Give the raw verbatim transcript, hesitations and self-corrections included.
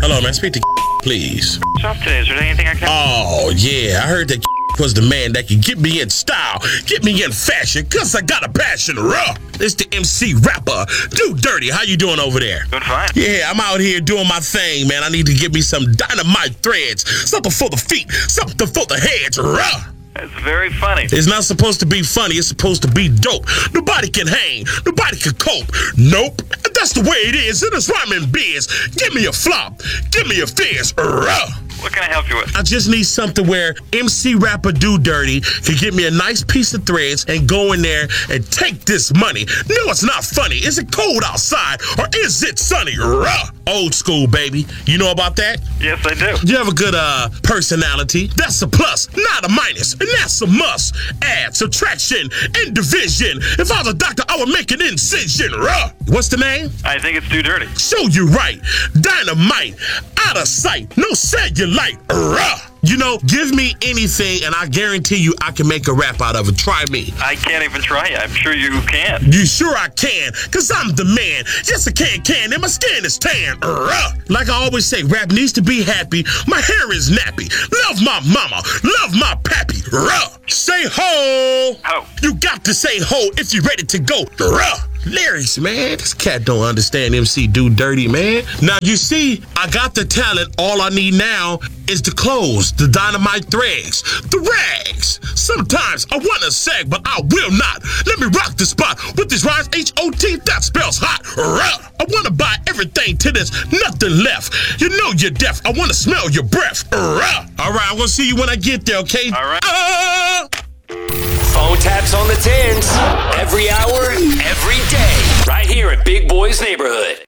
Hello, man. Speak to please. What's up today? Is there anything I can... Oh, yeah. I heard that was the man that can get me in style, get me in fashion, cause I got a passion, ruh. It's the M C rapper, Dude Dirty. How you doing over there? Doing fine. Yeah, I'm out here doing my thing, man. I need to get me some dynamite threads, something for the feet, something for the heads, ruh. It's very funny. It's not supposed to be funny. It's supposed to be dope. Nobody can hang. Nobody can cope. Nope. That's the way it is in this rhyming biz. Give me a flop. Give me a fizz. Ruh. What can I help you with? I just need something where M C rapper Dude Dirty can get me a nice piece of threads and go in there and take this money. No, it's not funny. Is it cold outside or is it sunny? Ruh. Old school, baby. You know about that? Yes, I do. You have a good uh personality. That's a plus, not a minus. And that's a must. Add, subtraction, and division. If I was a doctor, I would make an incision. Ruh. What's the name? I think it's Too Dirty. Show you right. Dynamite. Out of sight. No cellulite. Ruh. You know, give me anything and I guarantee you I can make a rap out of it. Try me. I can't even try it. I'm sure you can. You sure I can? Cause I'm the man. Yes, I can, can, and my skin is tan. Ruh. Like I always say, rap needs to be happy. My hair is nappy. Love my mama. Love my pappy. Ruh. Say ho. Ho. You got to say ho if you're ready to go. Ruh. Lyrics, man. This cat don't understand M C Dude Dirty, man. Now, you see, I got the talent. All I need now is the clothes, the dynamite threads, the rags. Sometimes I want to sag, but I will not. Let me rock the spot with this rhymes H O T. That spells hot. Ruh. I want to buy everything till there's nothing left. You know you're deaf. I want to smell your breath. Ruh. All right, I'm going to see you when I get there, okay? All right. Uh, Phone taps on the tens. Every hour, every day. Right here at Big Boy's Neighborhood.